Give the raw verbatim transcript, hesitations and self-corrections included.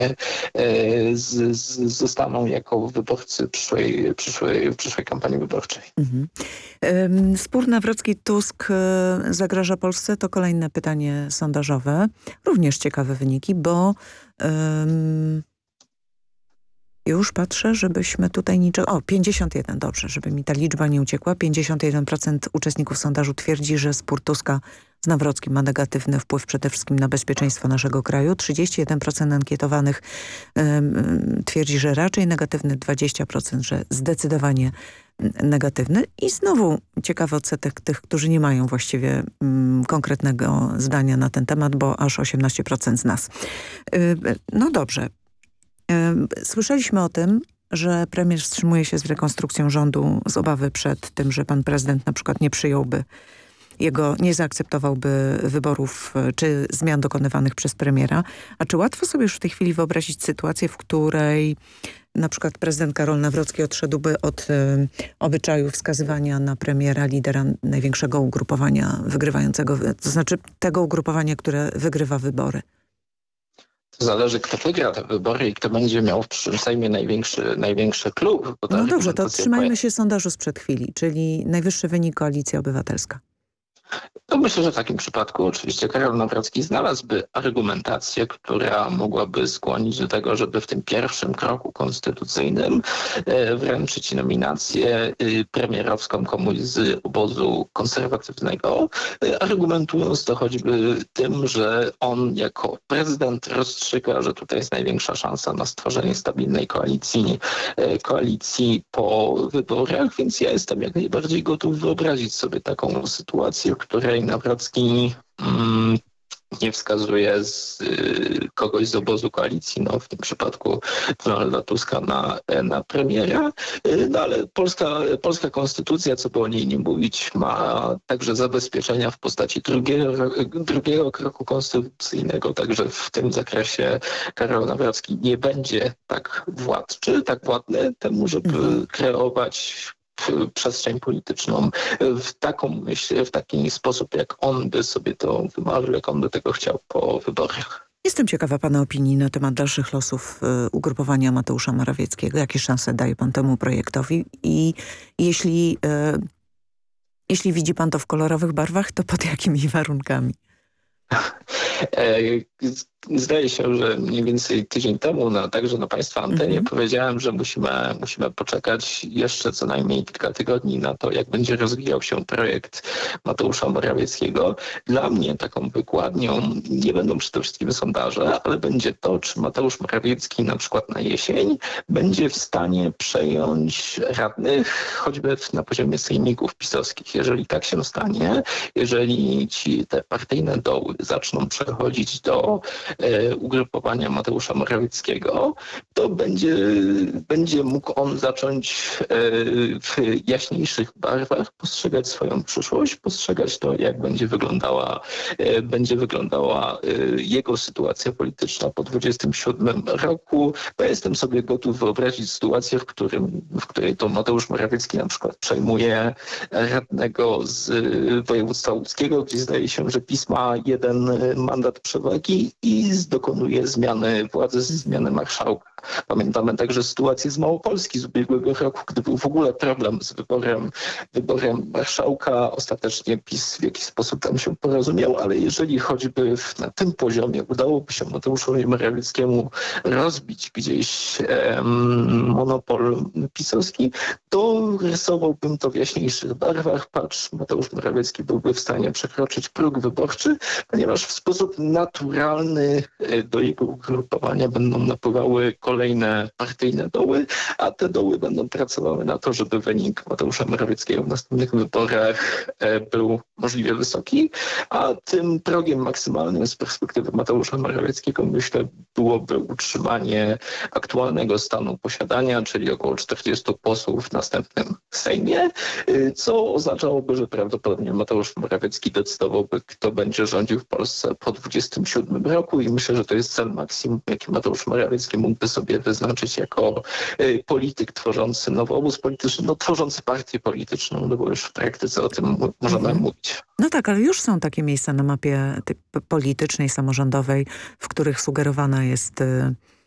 z, z, zostaną jako wyborcy przyszłej, przyszłej, przyszłej kampanii wyborczej. Mhm. Spór Nawrocki-Tusk zagraża Polsce? To kolejne pytanie sondażowe. Również ciekawe wyniki, bo um, już patrzę, żebyśmy tutaj niczego... O, pięćdziesiąt jeden, dobrze, żeby mi ta liczba nie uciekła. pięćdziesiąt jeden procent uczestników sondażu twierdzi, że spór Tuska z Nawrockim ma negatywny wpływ przede wszystkim na bezpieczeństwo naszego kraju. trzydzieści jeden procent ankietowanych um, twierdzi, że raczej negatywny, dwadzieścia procent, że zdecydowanie negatywny. I znowu ciekawy odsetek tych, którzy nie mają właściwie um, konkretnego zdania na ten temat, bo aż osiemnaście procent z nas. Yy, no dobrze. Słyszeliśmy o tym, że premier wstrzymuje się z rekonstrukcją rządu z obawy przed tym, że pan prezydent na przykład nie przyjąłby jego, nie zaakceptowałby wyborów czy zmian dokonywanych przez premiera. A czy łatwo sobie już w tej chwili wyobrazić sytuację, w której na przykład prezydent Karol Nawrocki odszedłby od y, obyczaju wskazywania na premiera lidera największego ugrupowania wygrywającego, to znaczy tego ugrupowania, które wygrywa wybory? To zależy, kto wygra te wybory i kto będzie miał w przyszłym Sejmie największy, największy klub. No dobrze, to trzymajmy się sondażu sprzed chwili, czyli najwyższy wynik Koalicja Obywatelska. To myślę, że w takim przypadku oczywiście Karol Nawrocki znalazłby argumentację, która mogłaby skłonić do tego, żeby w tym pierwszym kroku konstytucyjnym e, wręczyć nominację e, premierowską komuś z obozu konserwatywnego, e, argumentując to choćby tym, że on jako prezydent rozstrzyga, że tutaj jest największa szansa na stworzenie stabilnej koalicji, e, koalicji po wyborach, więc ja jestem jak najbardziej gotów wyobrazić sobie taką sytuację, w której Nawrocki mm, nie wskazuje z, y, kogoś z obozu koalicji, no w tym przypadku Donalda Tuska na, na premiera, y, no ale polska, polska konstytucja, co by o niej nie mówić, ma także zabezpieczenia w postaci drugiego, drugiego kroku konstytucyjnego, także w tym zakresie Karol Nawrocki nie będzie tak władczy, tak władny temu, żeby mhm. kreować przestrzeń polityczną w taką myśl, w taki sposób, jak on by sobie to wymarzył, jak on by tego chciał po wyborach. Jestem ciekawa pana opinii na temat dalszych losów y, ugrupowania Mateusza Morawieckiego. Jakie szanse daje pan temu projektowi? I jeśli, y, jeśli widzi pan to w kolorowych barwach, to pod jakimi warunkami? Zdaje się, że mniej więcej tydzień temu, na, także na państwa antenie, mm-hmm. powiedziałem, że musimy, musimy poczekać jeszcze co najmniej kilka tygodni na to, jak będzie rozwijał się projekt Mateusza Morawieckiego. Dla mnie taką wykładnią nie będą przede wszystkim sondaże, ale będzie to, czy Mateusz Morawiecki na przykład na jesień będzie w stanie przejąć radnych choćby na poziomie sejmików pisowskich. Jeżeli tak się stanie, jeżeli ci te partyjne doły zaczną przechodzić do e, ugrupowania Mateusza Morawieckiego, to będzie, będzie mógł on zacząć e, w jaśniejszych barwach postrzegać swoją przyszłość, postrzegać to, jak będzie wyglądała, e, będzie wyglądała e, jego sytuacja polityczna po dwudziestym siódmym roku. Bo jestem sobie gotów wyobrazić sytuację, w, którym, w której to Mateusz Morawiecki na przykład przejmuje radnego z województwa łódzkiego, gdzie zdaje się, że PiS ma jeden mandat przewagi i dokonuje zmiany władzy, zmiany marszałka. Pamiętamy także sytuację z Małopolski z ubiegłego roku, gdy był w ogóle problem z wyborem, wyborem marszałka. Ostatecznie PiS w jakiś sposób tam się porozumiał, ale jeżeli choćby na tym poziomie udałoby się Mateuszowi Morawieckiemu rozbić gdzieś em, monopol pisowski, to rysowałbym to w jaśniejszych barwach. Patrz, Mateusz Morawiecki byłby w stanie przekroczyć próg wyborczy, ponieważ w sposób naturalny do jego ugrupowania będą napływały kolejne partyjne doły, a te doły będą pracowały na to, żeby wynik Mateusza Morawieckiego w następnych wyborach był możliwie wysoki, a tym progiem maksymalnym z perspektywy Mateusza Morawieckiego, myślę, byłoby utrzymanie aktualnego stanu posiadania, czyli około czterdziestu posłów w następnym Sejmie, co oznaczałoby, że prawdopodobnie Mateusz Morawiecki decydowałby, kto będzie rządził w Polsce po dwudziestym siódmym roku i myślę, że to jest cel maksimum, jaki Mateusz Morawiecki mógłby sobie wyznaczyć jako y, polityk tworzący nowy obóz polityczny, no tworzący partię polityczną, no bo już w praktyce o tym m- możemy mhm. mówić. No tak, ale już są takie miejsca na mapie politycznej, samorządowej, w których sugerowana jest y,